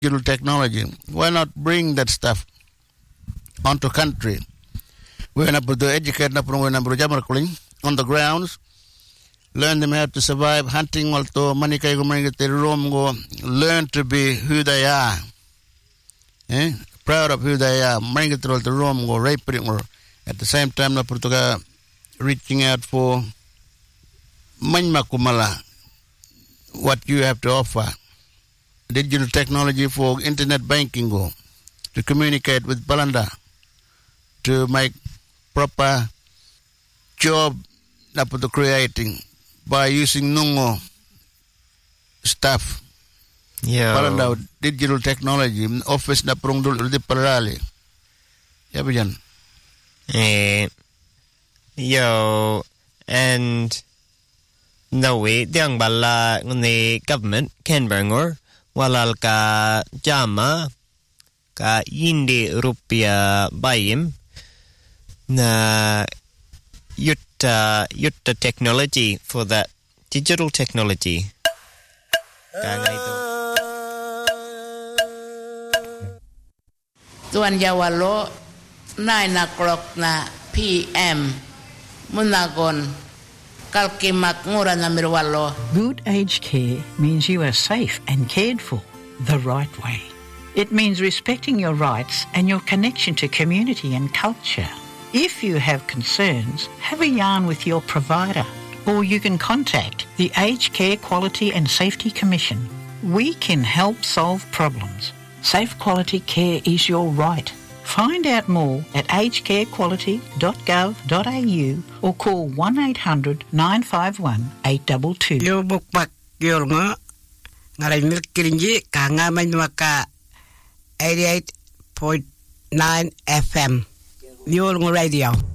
digital technology. Why not bring that stuff onto country? We're going to educate on the grounds, learn them how to survive, hunting, learn to be who they are, proud of who they are, at the same time, reaching out for what you have to offer. Digital technology for internet banking, to communicate with Balanda, to make proper job creating by using Nungo stuff. Yeah. Balanda digital technology, office na prungdul di parali. Ya bijan. Yo, and no way, diang bala ng government Canberra walal ka jama ka hindi rupiah bayim na yutta technology for that digital technology. Tuan Jawalo 9 o'clock na PM Munagon Kalkimak ngura na mirwalo. Good aged care means you are safe and cared for the right way. It means respecting your rights and your connection to community and culture. If you have concerns, have a yarn with your provider, or you can contact the Aged Care Quality and Safety Commission. We can help solve problems. Safe quality care is your right. Find out more at agedcarequality.gov.au or call 1-800-951-822. Yo bukpak yo nga ngaray milkirinji ka nga man maka 88.9 FM. Yo radio.